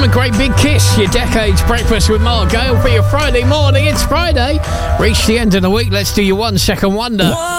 a great big kiss. Your Decades Breakfast with Mark Gale for your Friday morning. It's Friday. Reach the end of the week. Let's do your 1 second wonder.